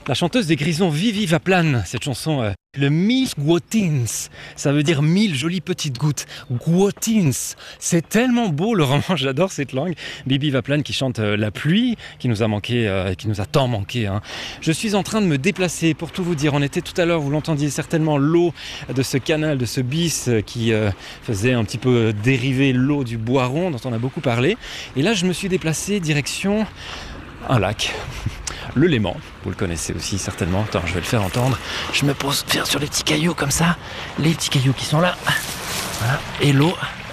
La chanteuse des Grisons, Vivi Vaplan, cette chanson, le Milchgotins, ça veut dire 1000 jolies petites gouttes. Gotins, c'est tellement beau le roman, j'adore cette langue. Vivi Vaplan qui chante la pluie, qui nous a manqué, qui nous a tant manqué. Je suis en train de me déplacer, pour tout vous dire. On était tout à l'heure, vous l'entendiez certainement, l'eau de ce canal, de ce bis qui faisait un petit peu dériver l'eau du Boiron, dont on a beaucoup parlé. Et là, je me suis déplacé direction un lac. Le Léman, vous le connaissez aussi certainement. Attends, je vais le faire entendre. Je me pose sur les petits cailloux comme ça. Les petits cailloux qui sont là. Voilà. Et l'eau.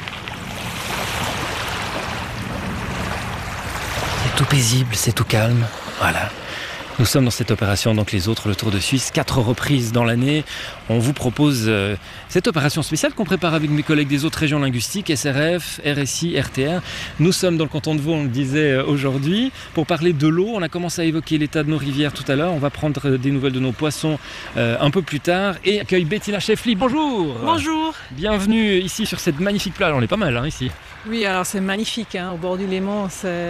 C'est tout paisible, c'est tout calme. Voilà. Nous sommes dans cette opération, donc les autres, le Tour de Suisse, 4 reprises dans l'année. On vous propose cette opération spéciale qu'on prépare avec mes collègues des autres régions linguistiques, SRF, RSI, RTR. Nous sommes dans le canton de Vaud, on le disait aujourd'hui, pour parler de l'eau. On a commencé à évoquer l'état de nos rivières tout à l'heure. On va prendre des nouvelles de nos poissons un peu plus tard. Et accueille Bettina Scheffli. Bonjour. Bonjour. Bienvenue ici sur cette magnifique plage. On est pas mal ici. Oui, alors c'est magnifique, au bord du Léman.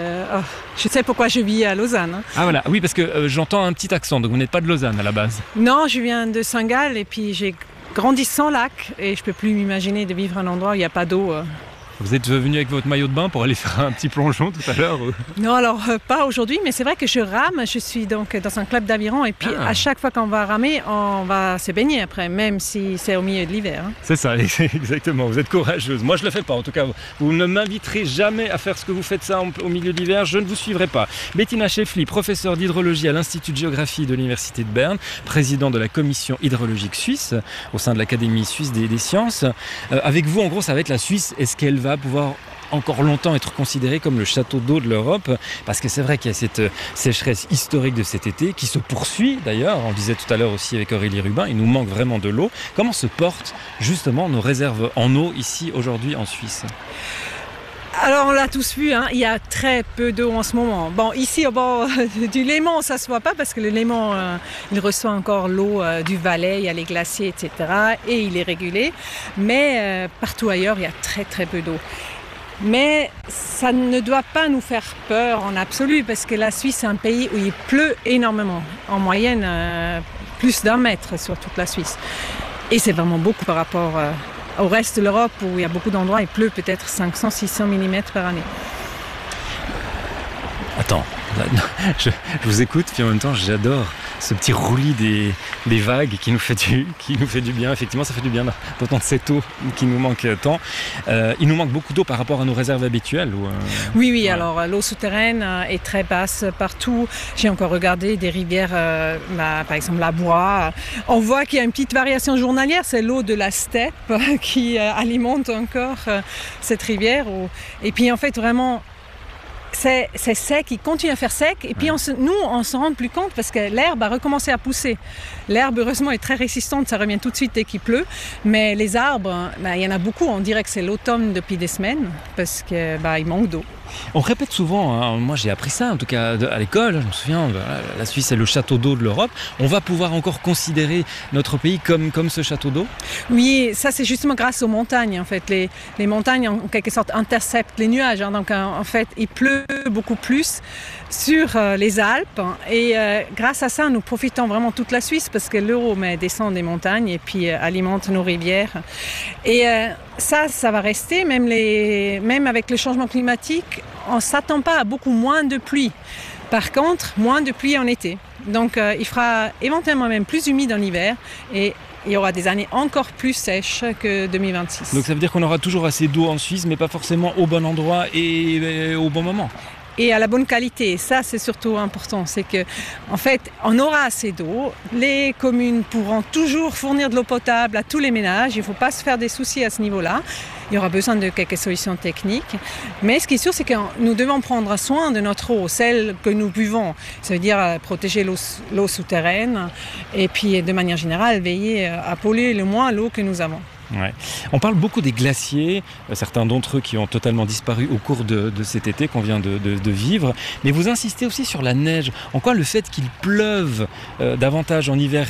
Je sais pourquoi je vis à Lausanne. Ah voilà, oui, parce que j'entends un petit accent, donc vous n'êtes pas de Lausanne à la base. Non, je viens de Saint-Gall et puis j'ai grandi sans lac et je peux plus m'imaginer de vivre à un endroit où il n'y a pas d'eau. Vous êtes venu avec votre maillot de bain pour aller faire un petit plongeon tout à l'heure Non, alors pas aujourd'hui, mais c'est vrai que je rame. Je suis donc dans un club d'aviron et puis à chaque fois qu'on va ramer, on va se baigner après, même si c'est au milieu de l'hiver. C'est ça, exactement. Vous êtes courageuse. Moi, je le fais pas. En tout cas, vous ne m'inviterez jamais à faire ce que vous faites ça au milieu de l'hiver. Je ne vous suivrai pas. Bettina Scheffli, professeure d'hydrologie à l'Institut de géographie de l'Université de Berne, président de la commission hydrologique suisse au sein de l'Académie suisse des sciences. Avec vous, en gros, ça va être la Suisse. Est-ce qu'elle va pouvoir encore longtemps être considéré comme le château d'eau de l'Europe, parce que c'est vrai qu'il y a cette sécheresse historique de cet été qui se poursuit d'ailleurs, on le disait tout à l'heure aussi avec Aurélie Rubin, il nous manque vraiment de l'eau. Comment se portent justement nos réserves en eau ici aujourd'hui en Suisse ? Alors on l'a tous vu, il y a très peu d'eau en ce moment. Bon, ici au bord du Léman, ça se voit pas parce que le Léman, il reçoit encore l'eau du Valais, il y a les glaciers, etc. Et il est régulé. Mais partout ailleurs, il y a très très peu d'eau. Mais ça ne doit pas nous faire peur en absolu parce que la Suisse est un pays où il pleut énormément. En moyenne, plus d'1 mètre sur toute la Suisse. Et c'est vraiment beaucoup par rapport au reste de l'Europe où il y a beaucoup d'endroits, il pleut peut-être 500-600 mm par année. Attends, je vous écoute, puis en même temps j'adore ce petit roulis des vagues qui nous fait du bien. Effectivement, ça fait du bien d'entendre cette eau qui nous manque tant. Il nous manque beaucoup d'eau par rapport à nos réserves habituelles. Oui, ouais. Alors l'eau souterraine est très basse partout. J'ai encore regardé des rivières, par exemple la Bois. On voit qu'il y a une petite variation journalière, c'est l'eau de la steppe qui alimente encore cette rivière. Et puis en fait, vraiment, c'est sec, il continue à faire sec et puis on s'en rend plus compte parce que l'herbe a recommencé à pousser. L'herbe heureusement est très résistante, ça revient tout de suite dès qu'il pleut, mais les arbres, il y en a beaucoup, on dirait que c'est l'automne depuis des semaines parce qu'il manque d'eau. On répète souvent, moi j'ai appris ça en tout cas à l'école, je me souviens, la Suisse est le château d'eau de l'Europe. On va pouvoir encore considérer notre pays comme ce château d'eau ? Oui, ça c'est justement grâce aux montagnes en fait. Les montagnes en quelque sorte interceptent les nuages, donc en fait il pleut beaucoup plus sur les Alpes et grâce à ça nous profitons vraiment toute la Suisse parce que l'eau descend des montagnes et puis alimente nos rivières. Et ça va rester, même avec le changement climatique, on ne s'attend pas à beaucoup moins de pluie. Par contre, moins de pluie en été. Donc il fera éventuellement même plus humide en hiver et il y aura des années encore plus sèches que 2026. Donc ça veut dire qu'on aura toujours assez d'eau en Suisse, mais pas forcément au bon endroit et au bon moment. Et à la bonne qualité. Ça, c'est surtout important. C'est que, en fait, on aura assez d'eau. Les communes pourront toujours fournir de l'eau potable à tous les ménages. Il ne faut pas se faire des soucis à ce niveau-là. Il y aura besoin de quelques solutions techniques. Mais ce qui est sûr, c'est que nous devons prendre soin de notre eau, celle que nous buvons. Ça veut dire protéger l'eau souterraine et puis, de manière générale, veiller à polluer le moins l'eau que nous avons. Ouais. On parle beaucoup des glaciers, certains d'entre eux qui ont totalement disparu au cours de cet été qu'on vient de vivre. Mais vous insistez aussi sur la neige. En quoi le fait qu'il pleuve davantage en hiver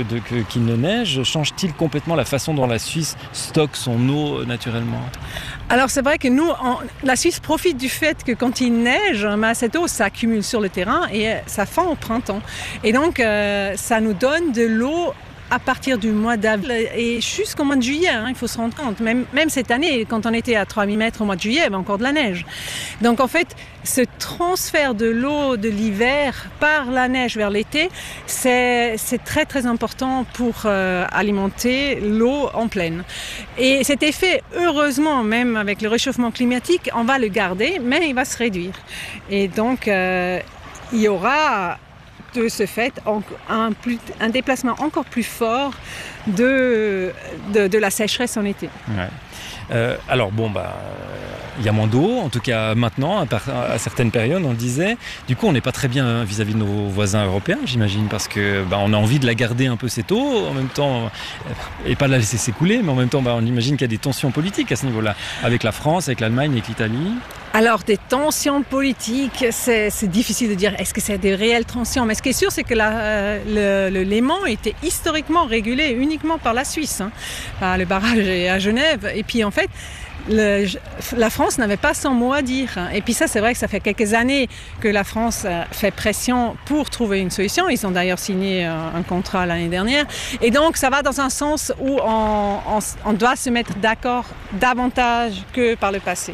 qu'il ne neige change-t-il complètement la façon dont la Suisse stocke son eau naturellement ? Alors c'est vrai que nous, la Suisse profite du fait que quand il neige, cette eau s'accumule sur le terrain et ça fond au printemps. Et donc ça nous donne de l'eau à partir du mois d'avril et jusqu'au mois de juillet, il faut se rendre compte. Même cette année, quand on était à 3000 mètres au mois de juillet, il y avait encore de la neige. Donc en fait, ce transfert de l'eau de l'hiver par la neige vers l'été, c'est très très important pour alimenter l'eau en plaine. Et cet effet, heureusement, même avec le réchauffement climatique, on va le garder, mais il va se réduire. Et donc, il y aura de ce fait un déplacement encore plus fort de la sécheresse en été. Ouais. Alors il y a moins d'eau, en tout cas maintenant, à certaines périodes, on le disait. Du coup, on n'est pas très bien vis-à-vis de nos voisins européens, j'imagine, parce que on a envie de la garder un peu cette eau, en même temps, et pas la laisser s'écouler, mais en même temps, on imagine qu'il y a des tensions politiques à ce niveau-là, avec la France, avec l'Allemagne, avec l'Italie. Alors, des tensions politiques, c'est difficile de dire est-ce que c'est des réelles tensions, mais ce qui est sûr, c'est que le Léman était historiquement régulé uniquement par la Suisse. Le barrage est à Genève, et puis en fait, la France n'avait pas son mot à dire. Et puis ça, c'est vrai que ça fait quelques années que la France fait pression pour trouver une solution. Ils ont d'ailleurs signé un contrat l'année dernière. Et donc, ça va dans un sens où on doit se mettre d'accord davantage que par le passé.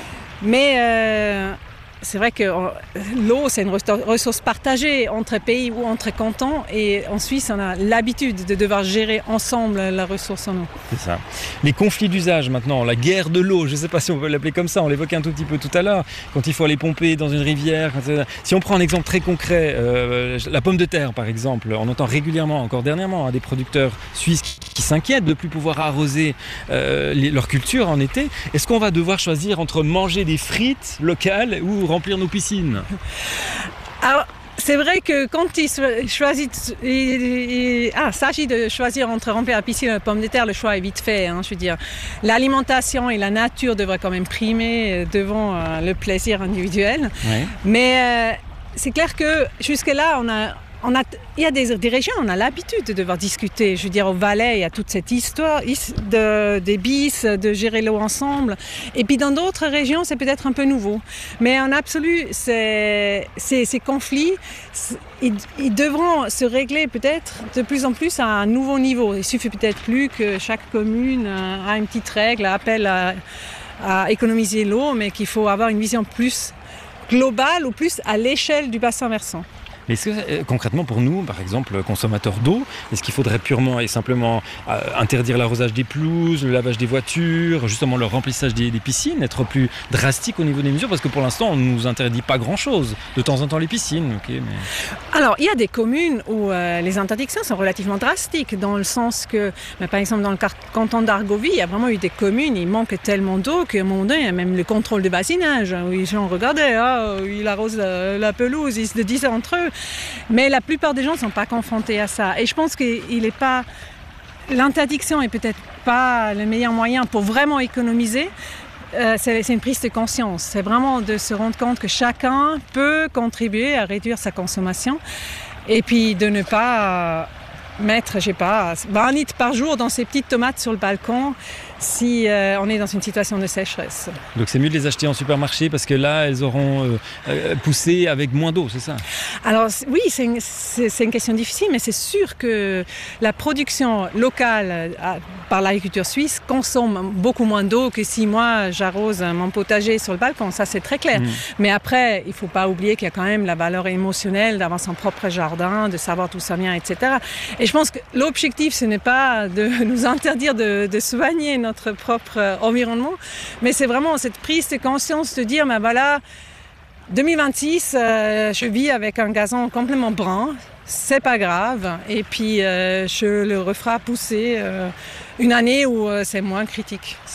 Mais c'est vrai que l'eau, c'est une ressource partagée entre pays ou entre cantons. Et en Suisse, on a l'habitude de devoir gérer ensemble la ressource en eau. C'est ça. Les conflits d'usage maintenant, la guerre de l'eau, je ne sais pas si on peut l'appeler comme ça, on l'évoquait un tout petit peu tout à l'heure, quand il faut aller pomper dans une rivière. Si on prend un exemple très concret, la pomme de terre par exemple, on entend régulièrement, encore dernièrement, des producteurs suisses qui s'inquiètent de ne plus pouvoir arroser leur culture en été. Est-ce qu'on va devoir choisir entre manger des frites locales ou remplir nos piscines? Alors, c'est vrai que quand il s'agit de choisir entre remplir la piscine et la pomme de terre, le choix est vite fait. Je veux dire, l'alimentation et la nature devraient quand même primer devant le plaisir individuel. Ouais. Mais c'est clair que jusque-là, il y a des régions où on a l'habitude de devoir discuter. Je veux dire, au Valais, il y a toute cette histoire des bis, de gérer l'eau ensemble. Et puis dans d'autres régions, c'est peut-être un peu nouveau. Mais en absolu, ces conflits, ils devront se régler peut-être de plus en plus à un nouveau niveau. Il suffit peut-être plus que chaque commune a une petite règle, appelle à économiser l'eau, mais qu'il faut avoir une vision plus globale ou plus à l'échelle du bassin versant. Mais est-ce que concrètement pour nous, par exemple, consommateurs d'eau, est-ce qu'il faudrait purement et simplement interdire l'arrosage des pelouses, le lavage des voitures, justement le remplissage des piscines, être plus drastique au niveau des mesures? Parce que pour l'instant, on ne nous interdit pas grand-chose. De temps en temps, les piscines. Okay, mais... Alors, il y a des communes où les interdictions sont relativement drastiques, dans le sens que, par exemple, dans le canton d'Argovie, il y a vraiment eu des communes, il manque tellement d'eau qu'à un moment donné, il y a même le contrôle de basinage, où les gens regardaient, il arrose la pelouse, ils se le disaient entre eux. Mais la plupart des gens ne sont pas confrontés à ça. Et je pense que l'interdiction n'est peut-être pas le meilleur moyen pour vraiment économiser. C'est une prise de conscience. C'est vraiment de se rendre compte que chacun peut contribuer à réduire sa consommation. Et puis de ne pas mettre, 20 litres par jour dans ces petites tomates sur le balcon si on est dans une situation de sécheresse. Donc c'est mieux de les acheter en supermarché parce que là, elles auront poussé avec moins d'eau, c'est ça? Alors oui, c'est une question difficile, mais c'est sûr que la production locale par l'agriculture suisse consomme beaucoup moins d'eau que si moi j'arrose mon potager sur le balcon, ça c'est très clair. Mais après, il ne faut pas oublier qu'il y a quand même la valeur émotionnelle d'avoir son propre jardin, de savoir d'où ça vient, etc. Et je pense que l'objectif, ce n'est pas de nous interdire de soigner notre propre environnement, mais c'est vraiment cette prise de conscience de dire, 2026, je vis avec un gazon complètement brun, c'est pas grave, et puis je le referai pousser une année où c'est moins critique.